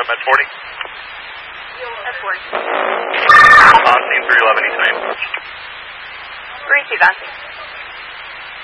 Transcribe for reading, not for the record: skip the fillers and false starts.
Med 40. Med 40. On scene 311, East Main. 32, Bouncy.